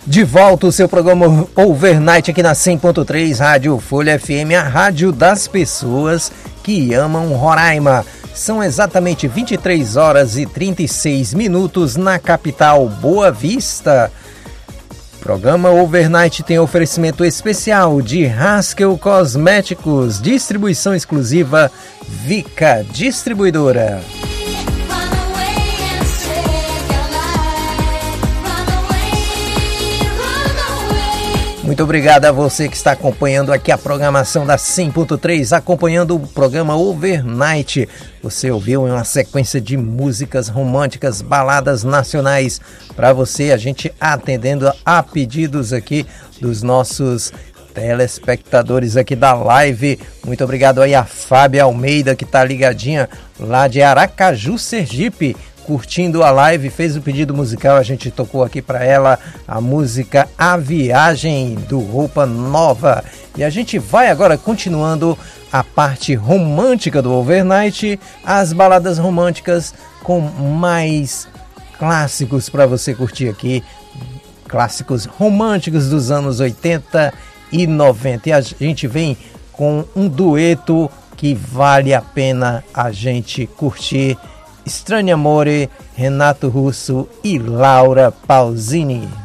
De volta o seu programa Overnight aqui na 100.3 Rádio Folha FM, a rádio das pessoas que amam Roraima. São exatamente 23 horas e 36 minutos na capital Boa Vista. Programa Overnight tem oferecimento especial de Haskell Cosméticos, distribuição exclusiva Vica Distribuidora. Muito obrigado a você que está acompanhando aqui a programação da 100.3, acompanhando o programa Overnight. Você ouviu uma sequência de músicas românticas, baladas nacionais para você, a gente atendendo a pedidos aqui dos nossos telespectadores aqui da live. Muito obrigado aí a Fábia Almeida, que está ligadinha lá de Aracaju, Sergipe, curtindo a live, fez o pedido musical, a gente tocou aqui para ela a música A Viagem, do Roupa Nova. E a gente vai agora continuando a parte romântica do Overnight, as baladas românticas com mais clássicos para você curtir aqui, clássicos românticos dos anos 80 e 90. E a gente vem com um dueto que vale a pena a gente curtir: Strano Amore, Renato Russo e Laura Pausini.